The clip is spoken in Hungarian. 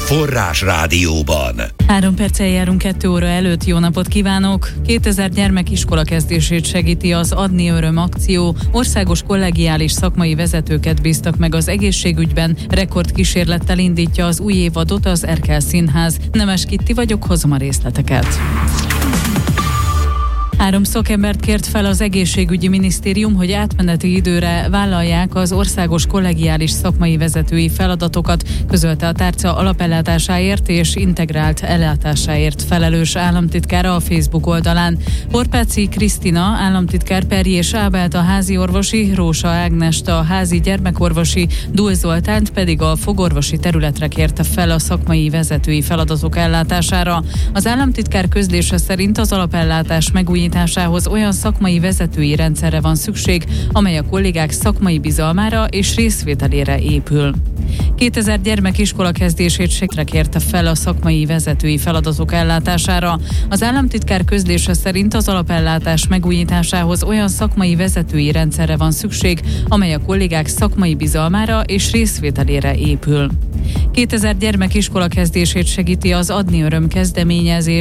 Forrás Rádióban. 3 perccel járunk 2 óra előtt. Jó napot kívánok! 2000 gyermek iskola kezdését segíti az Adni Öröm akció. Országos kollegiális szakmai vezetőket bíztak meg az egészségügyben. Rekordkísérlettel indítja az új évadot az Erkel Színház. Nemes Kitti vagyok, hozom a részleteket. 3 szakembert kért fel az egészségügyi minisztérium, hogy átmeneti időre vállalják az országos kollegiális szakmai vezetői feladatokat, közölte a tárca alapellátásáért és integrált ellátásáért felelős államtitkára a Facebook oldalán. Horpáci Krisztina államtitkár Perjés Ábelt a házi orvosi, Rósa Ágnest a házi gyermekorvosi, Dúl Zoltánt pedig a fogorvosi területre kérte fel a szakmai vezetői feladatok ellátására. Az államtitkár közlése szerint az alapellátás megújításához olyan szakmai vezetői rendszerre van szükség, amely a kollégák szakmai bizalmára és részvételére épül. 2000 gyermek iskola kezdését segre kérte fel a szakmai vezetői feladatok ellátására. Az államtitkár közlése szerint az alapellátás megújításához olyan szakmai vezetői rendszerre van szükség, amely a kollégák szakmai bizalmára és részvételére épül. 2000 gyermek iskola kezdését segíti az Adni Öröm kezdeményezés.